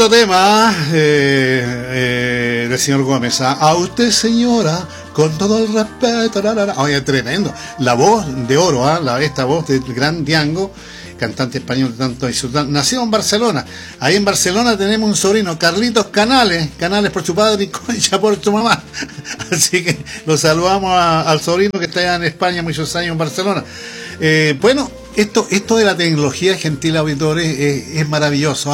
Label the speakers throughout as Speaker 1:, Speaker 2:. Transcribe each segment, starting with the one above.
Speaker 1: Tremendo tema del señor Gómez. A usted, señora, con todo el respeto. Oye, tremendo. La voz de oro, esta voz del gran Diango, cantante español de tanto insultar. Nacido en Barcelona. Ahí en Barcelona tenemos un sobrino, Carlitos Canales. Canales por su padre y Concha por su mamá. Así que lo saludamos al sobrino que está allá en España muchos años en Barcelona. Bueno, esto de la tecnología, gentil auditores, es maravilloso.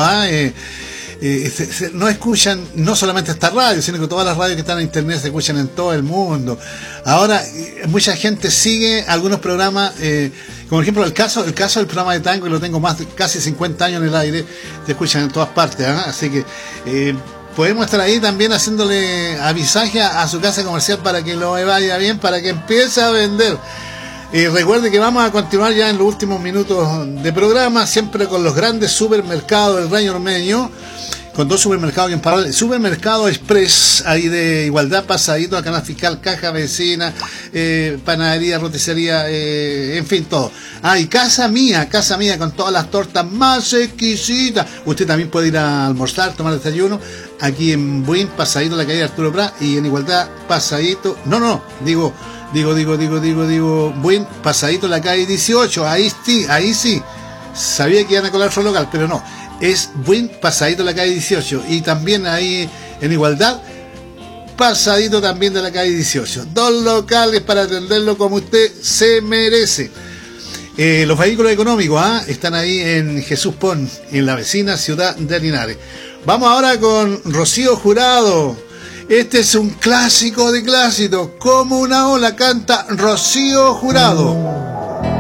Speaker 1: No escuchan no solamente esta radio, sino que todas las radios que están en internet se escuchan en todo el mundo. Ahora mucha gente sigue algunos programas, como por ejemplo el caso del programa de tango, que lo tengo casi 50 años en el aire, se escuchan en todas partes, así que podemos estar ahí también haciéndole avisaje a su casa comercial para que lo vaya bien, para que empiece a vender. Recuerde que vamos a continuar ya en los últimos minutos de programa, siempre con los grandes supermercados del Reino Ormeño, con dos supermercados en paralelo. Supermercado Express, ahí de Igualdad, pasadito a Canal Fiscal, Caja Vecina, panadería, roticería, en fin, todo. Y Casa Mía, con todas las tortas más exquisitas. Usted también puede ir a almorzar, tomar desayuno, aquí en Buin, pasadito a la calle Arturo Prat, y en Igualdad, pasadito, digo, Buin, pasadito la calle 18, ahí sí, sabía que iban a colar otro local, pero no, es Buin, pasadito la calle 18, y también ahí en Igualdad, pasadito también de la calle 18, dos locales para atenderlo como usted se merece. Los vehículos económicos, están ahí en Jesús Pon, en la vecina ciudad de Linares. Vamos ahora con Rocío Jurado. Este es un clásico de clásicos. Como una ola canta Rocío Jurado.